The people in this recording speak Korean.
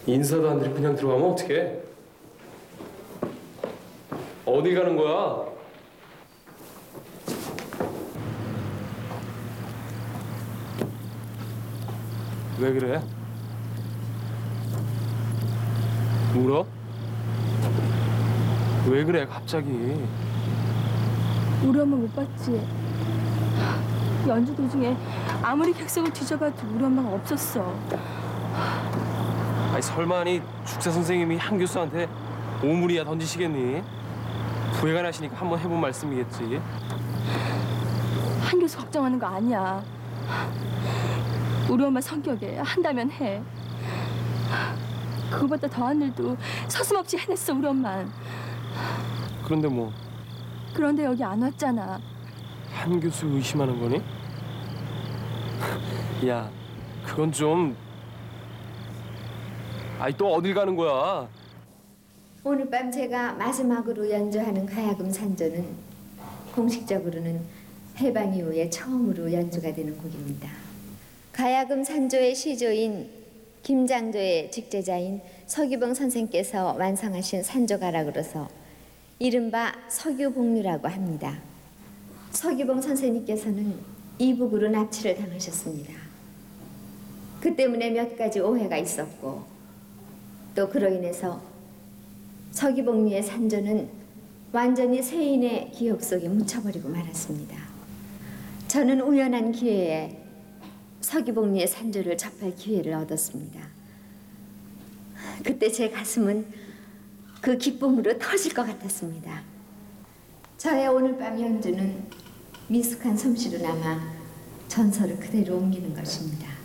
인사도 안 드리고 그냥 들어가면 어떡해? 어디 가는 거야? 왜 그래? 울어? 왜 그래 갑자기? 우리 엄마 못 봤지? 연주 도중에 아무리 객석을 뒤져봐도 우리 엄마가 없었어. 아니 설마니 축사 선생님이 한 교수한테 오물이야 던지시겠니? 부회가 나시니까 한번 해본 말씀이겠지. 한 교수 걱정하는 거 아니야. 우리 엄마 성격에 한다면 해. 그거보다 더한 일도 서슴없이 해냈어 우리 엄만. 그런데 뭐 그런데 여기 안 왔잖아. 한 교수 의심하는 거니? 야, 그건 좀... 아이 또 어딜 가는 거야? 오늘 밤 제가 마지막으로 연주하는 가야금 산조는 공식적으로는 해방 이후에 처음으로 연주가 되는 곡입니다. 가야금 산조의 시조인 김장조의 직제자인 서규봉 선생께서 완성하신 산조가락으로서 이른바 서규봉류라고 합니다. 서규봉 선생님께서는 이북으로 납치를 당하셨습니다. 그 때문에 몇 가지 오해가 있었고 또 그로 인해서 서기복리의 산조는 완전히 세인의 기억 속에 묻혀버리고 말았습니다. 저는 우연한 기회에 서기복리의 산조를 접할 기회를 얻었습니다. 그때 제 가슴은 그 기쁨으로 터질 것 같았습니다. 저의 오늘 밤 연주는 미숙한 솜씨로 남아 전설을 그대로 옮기는 것입니다.